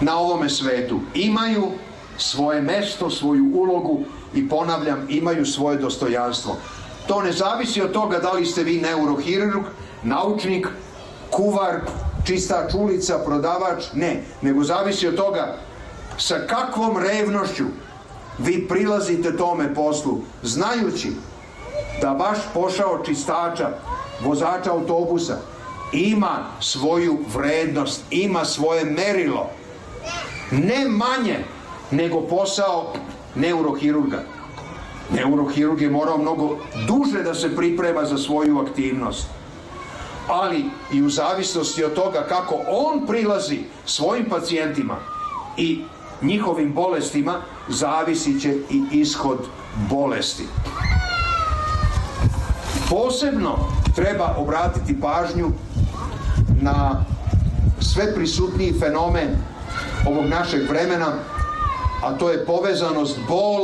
na ovome svetu imaju svoje mesto, svoju ulogu i ponavljam, imaju svoje dostojanstvo. To ne zavisi od toga da li ste vi neurohirurg, naučnik, kuvar, čistač ulica, prodavač, ne, nego zavisi od toga sa kakvom revnošću vi prilazite tome poslu, znajući da vaš posao čistača, vozača autobusa ima svoju vrednost, ima svoje merilo, ne manje nego posao neurohirurga. Neurohirurg je morao mnogo duže da se priprema za svoju aktivnost, ali i u zavisnosti od toga kako on prilazi svojim pacijentima i njihovim bolestima, zavisit će i ishod bolesti. Posebno treba obratiti pažnju na sve prisutniji fenomen ovog našeg vremena, a to je povezanost bola